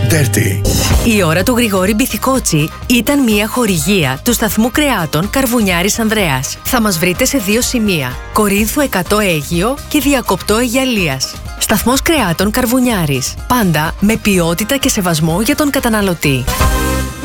30. Η ώρα του Γρηγόρη Μπιθικότσι ήταν μια χορηγία του σταθμού κρεάτων Καρβουνιάρης Ανδρέας. Θα μας βρείτε σε 2 σημεία: Κορίνθου 100 Αίγυο και Διακοπτό Αιγιαλίας. Σταθμός κρεάτων Καρβουνιάρης. Πάντα με ποιότητα και σεβασμό για τον καταναλωτή.